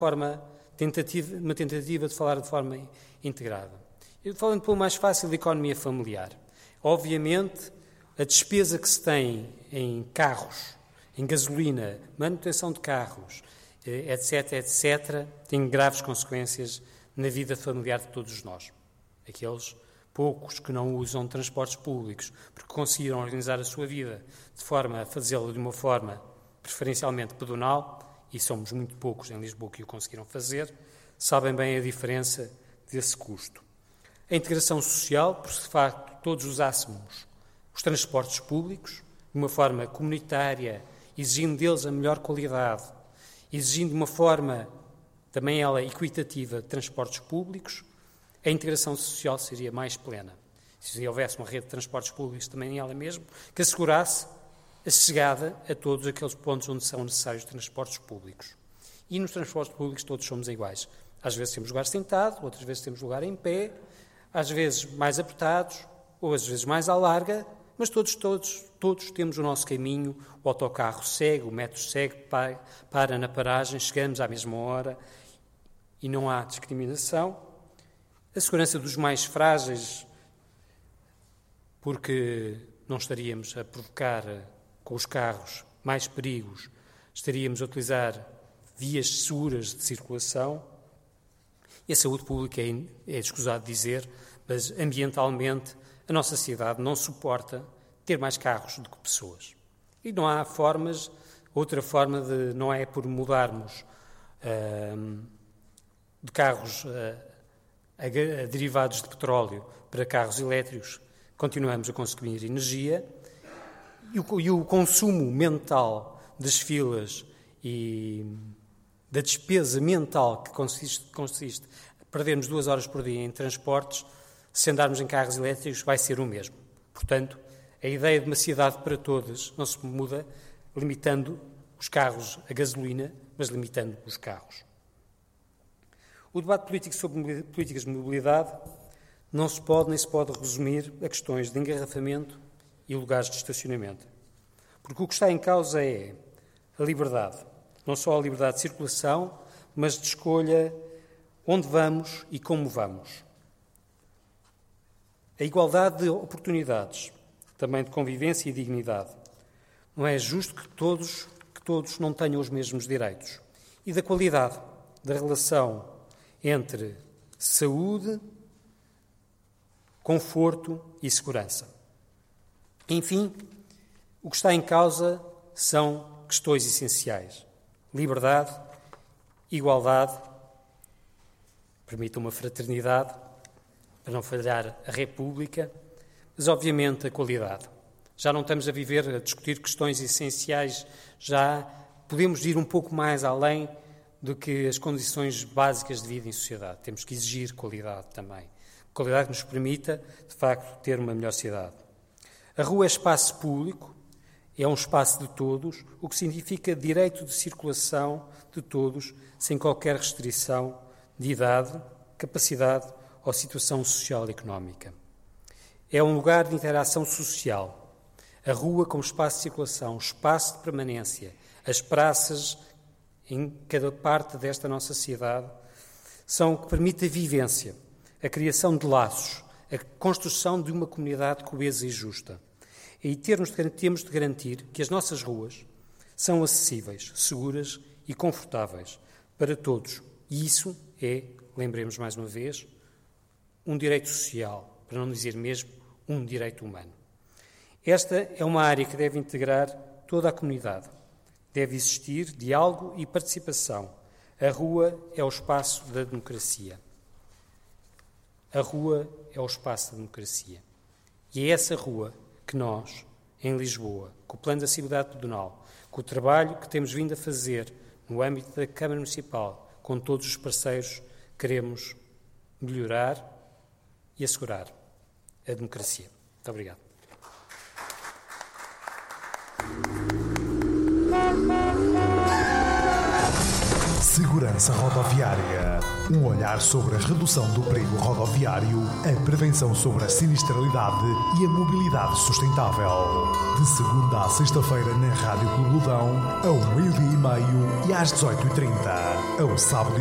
uma tentativa de falar de forma integrada. Eu falando pelo mais fácil da economia familiar. Obviamente, a despesa que se tem em carros, em gasolina, manutenção de carros, etc., tem graves consequências na vida familiar de todos nós. Aqueles poucos que não usam transportes públicos, porque conseguiram organizar a sua vida de forma a fazê-lo de uma forma preferencialmente pedonal, e somos muito poucos em Lisboa que o conseguiram fazer, sabem bem a diferença desse custo. A integração social, por de facto todos usássemos os transportes públicos de uma forma comunitária, exigindo deles a melhor qualidade, exigindo de uma forma também ela equitativa de transportes públicos, a integração social seria mais plena. Se houvesse uma rede de transportes públicos também ela mesmo, que assegurasse a chegada a todos aqueles pontos onde são necessários transportes públicos. E nos transportes públicos todos somos iguais. Às vezes temos lugar sentado, outras vezes temos lugar em pé, às vezes mais apertados, ou às vezes mais à larga, mas todos temos o nosso caminho, o autocarro segue, o metro segue, para na paragem, chegamos à mesma hora e não há discriminação. A segurança dos mais frágeis, porque não estaríamos a provocar com os carros mais perigos, estaríamos a utilizar vias seguras de circulação. E a saúde pública é escusado dizer, mas ambientalmente a nossa cidade não suporta ter mais carros do que pessoas. E não há outra forma não é por mudarmos de carros derivados de petróleo para carros elétricos, continuamos a consumir energia e o consumo mental das filas e da despesa mental que consiste a perdermos 2 horas por dia em transportes, se andarmos em carros elétricos vai ser o mesmo. Portanto, a ideia de uma cidade para todas não se muda limitando os carros a gasolina, mas limitando os carros. O debate político sobre políticas de mobilidade não se pode nem se pode resumir a questões de engarrafamento e lugares de estacionamento. Porque o que está em causa é a liberdade, não só a liberdade de circulação, mas de escolha onde vamos e como vamos. A igualdade de oportunidades, também de convivência e dignidade. Não é justo que todos não tenham os mesmos direitos. E da qualidade da relação entre saúde, conforto e segurança. Enfim, o que está em causa são questões essenciais. Liberdade, igualdade, permita uma fraternidade, para não falhar a República, mas obviamente a qualidade. Já não estamos a discutir questões essenciais, já podemos ir um pouco mais além do que as condições básicas de vida em sociedade. Temos que exigir qualidade também. Qualidade que nos permita, de facto, ter uma melhor cidade. A rua é espaço público, é um espaço de todos, o que significa direito de circulação de todos, sem qualquer restrição de idade, capacidade ou situação social e económica. É um lugar de interação social. A rua como espaço de circulação, espaço de permanência, as praças em cada parte desta nossa cidade são o que permite a vivência, a criação de laços, a construção de uma comunidade coesa e justa. E temos de garantir que as nossas ruas são acessíveis, seguras e confortáveis para todos. E isso é, lembremos mais uma vez, um direito social, para não dizer mesmo um direito humano. Esta é uma área que deve integrar toda a comunidade. Deve existir diálogo e participação. A rua é o espaço da democracia. A rua é o espaço da democracia. E é essa rua que nós, em Lisboa, com o Plano da Cidade Pedonal, com o trabalho que temos vindo a fazer no âmbito da Câmara Municipal, com todos os parceiros, queremos melhorar e assegurar a democracia. Muito obrigado. Segurança. segurança rodoviária. Um olhar sobre a redução do perigo rodoviário, a prevenção sobre a sinistralidade e a mobilidade sustentável. De segunda a sexta-feira na Rádio Clube Ludão, ao 12:30 e às 18:30. Ao sábado